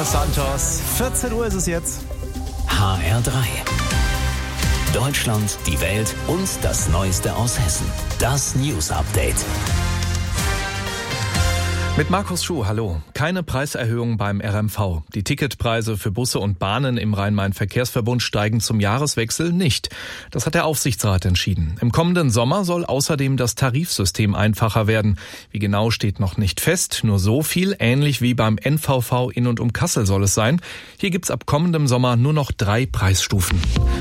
Los Santos. 14 Uhr ist es jetzt. HR3. Deutschland, die Welt und das Neueste aus Hessen. Das News Update. Mit Markus Schuh, hallo. Keine Preiserhöhung beim RMV. Die Ticketpreise für Busse und Bahnen im Rhein-Main-Verkehrsverbund steigen zum Jahreswechsel nicht. Das hat der Aufsichtsrat entschieden. Im kommenden Sommer soll außerdem das Tarifsystem einfacher werden. Wie genau steht noch nicht fest. Nur so viel, ähnlich wie beim NVV in und um Kassel soll es sein. Hier gibt's ab kommendem Sommer nur noch 3 Preisstufen.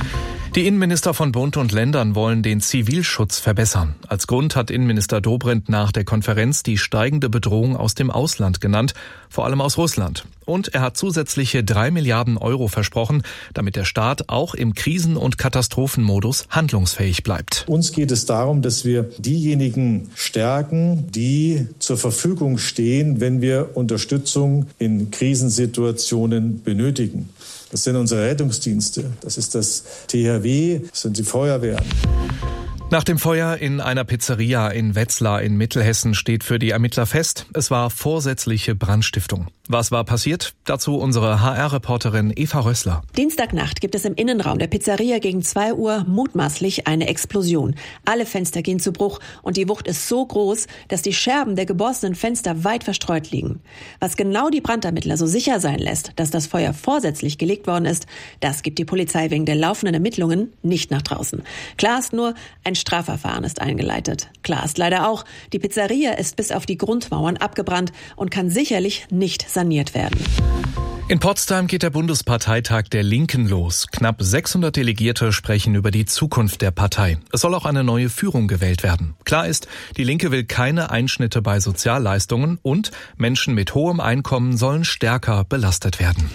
Die Innenminister von Bund und Ländern wollen den Zivilschutz verbessern. Als Grund hat Innenminister Dobrindt nach der Konferenz die steigende Bedrohung aus dem Ausland genannt, vor allem aus Russland. Und er hat zusätzliche 3 Milliarden Euro versprochen, damit der Staat auch im Krisen- und Katastrophenmodus handlungsfähig bleibt. Uns geht es darum, dass wir diejenigen stärken, die zur Verfügung stehen, wenn wir Unterstützung in Krisensituationen benötigen. Das sind unsere Rettungsdienste, das ist das THW, das sind die Feuerwehren. Nach dem Feuer in einer Pizzeria in Wetzlar in Mittelhessen steht für die Ermittler fest, es war vorsätzliche Brandstiftung. Was war passiert? Dazu unsere HR-Reporterin Eva Rössler. Dienstagnacht gibt es im Innenraum der Pizzeria gegen 2 Uhr mutmaßlich eine Explosion. Alle Fenster gehen zu Bruch und die Wucht ist so groß, dass die Scherben der geborstenen Fenster weit verstreut liegen. Was genau die Brandermittler so sicher sein lässt, dass das Feuer vorsätzlich gelegt worden ist, das gibt die Polizei wegen der laufenden Ermittlungen nicht nach draußen. Klar ist nur, ein Strafverfahren ist eingeleitet. Klar ist leider auch, die Pizzeria ist bis auf die Grundmauern abgebrannt und kann sicherlich nicht saniert werden. In Potsdam geht der Bundesparteitag der Linken los. Knapp 600 Delegierte sprechen über die Zukunft der Partei. Es soll auch eine neue Führung gewählt werden. Klar ist, die Linke will keine Einschnitte bei Sozialleistungen und Menschen mit hohem Einkommen sollen stärker belastet werden.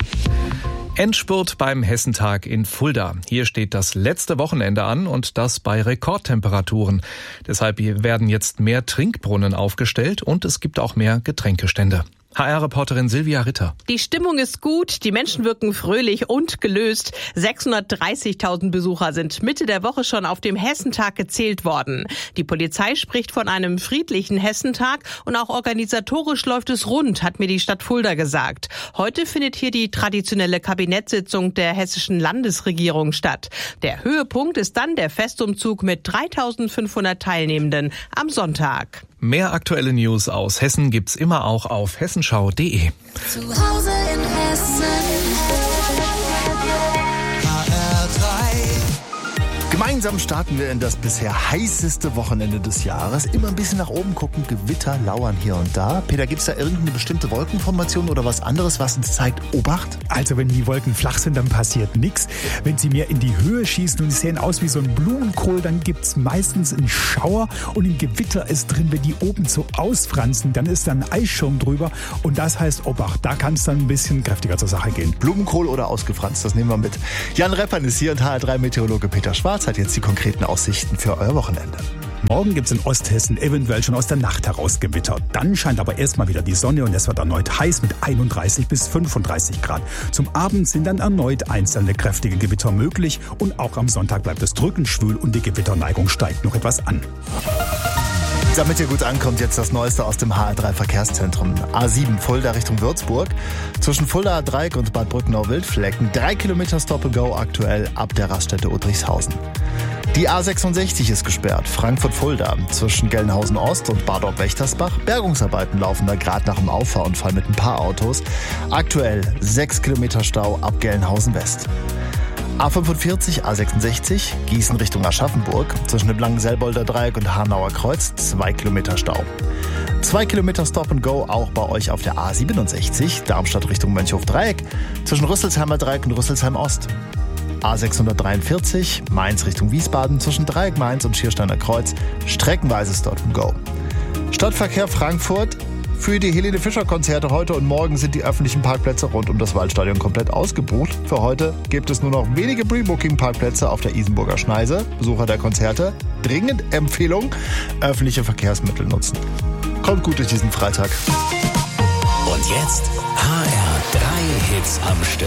Endspurt beim Hessentag in Fulda. Hier steht das letzte Wochenende an und das bei Rekordtemperaturen. Deshalb werden jetzt mehr Trinkbrunnen aufgestellt und es gibt auch mehr Getränkestände. HR-Reporterin Silvia Ritter. Die Stimmung ist gut, die Menschen wirken fröhlich und gelöst. 630.000 Besucher sind Mitte der Woche schon auf dem Hessentag gezählt worden. Die Polizei spricht von einem friedlichen Hessentag und auch organisatorisch läuft es rund, hat mir die Stadt Fulda gesagt. Heute findet hier die traditionelle Kabinettssitzung der hessischen Landesregierung statt. Der Höhepunkt ist dann der Festumzug mit 3.500 Teilnehmenden am Sonntag. Mehr aktuelle News aus Hessen gibt's immer auch auf hessenschau.de. Zu Hause in Hessen. Gemeinsam starten wir in das bisher heißeste Wochenende des Jahres. Immer ein bisschen nach oben gucken, Gewitter lauern hier und da. Peter, gibt's da irgendeine bestimmte Wolkenformation oder was anderes, was uns zeigt, Obacht? Also wenn die Wolken flach sind, dann passiert nichts. Wenn sie mehr in die Höhe schießen und sie sehen aus wie so ein Blumenkohl, dann gibt's meistens einen Schauer und ein Gewitter ist drin. Wenn die oben so ausfransen, dann ist da ein Eisschirm drüber und das heißt Obacht. Da kann es dann ein bisschen kräftiger zur Sache gehen. Blumenkohl oder ausgefranst, das nehmen wir mit. Jan Reppern ist hier und HR3-Meteorologe Peter Schwarz hat jetzt die konkreten Aussichten für euer Wochenende. Morgen gibt es in Osthessen eventuell schon aus der Nacht heraus Gewitter. Dann scheint aber erstmal wieder die Sonne und es wird erneut heiß mit 31 bis 35 Grad. Zum Abend sind dann erneut einzelne kräftige Gewitter möglich und auch am Sonntag bleibt es drückend schwül und die Gewitterneigung steigt noch etwas an. Damit ihr gut ankommt, jetzt das Neueste aus dem HR3 Verkehrszentrum. A7 Fulda Richtung Würzburg. Zwischen Fuldaer Dreieck und Bad Brückenau-Wildflecken 3 Kilometer Stop-and-Go aktuell ab der Raststätte Udrichshausen. Die A66 ist gesperrt. Frankfurt-Fulda zwischen Gelnhausen-Ost und Bad Orb-Wächtersbach. Bergungsarbeiten laufen da gerade nach dem Auffahrunfall mit ein paar Autos. Aktuell 6 Kilometer Stau ab Gelnhausen-West. A45, A66, Gießen Richtung Aschaffenburg, zwischen dem Langenselbolder Dreieck und Hanauer Kreuz, 2 Kilometer Stau. 2 Kilometer Stop and Go auch bei euch auf der A67, Darmstadt Richtung Mönchhof-Dreieck, zwischen Rüsselsheimer Dreieck und Rüsselsheim Ost. A643, Mainz Richtung Wiesbaden, zwischen Dreieck Mainz und Schiersteiner Kreuz, streckenweise Stop and Go. Stadtverkehr Frankfurt. Für die Helene-Fischer-Konzerte heute und morgen sind die öffentlichen Parkplätze rund um das Waldstadion komplett ausgebucht. Für heute gibt es nur noch wenige Pre-Booking-Parkplätze auf der Isenburger Schneise. Besucher der Konzerte, dringend Empfehlung, öffentliche Verkehrsmittel nutzen. Kommt gut durch diesen Freitag. Und jetzt HR3 Hits am Stück.